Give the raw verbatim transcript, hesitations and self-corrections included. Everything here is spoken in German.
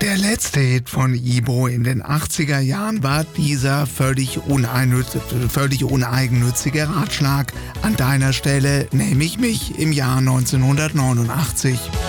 Der letzte Hit von Ibo in den achtziger Jahren war dieser völlig, uneigennütz- völlig uneigennützige Ratschlag. An deiner Stelle nehme ich mich im Jahr neunzehnhundertneunundachtzig.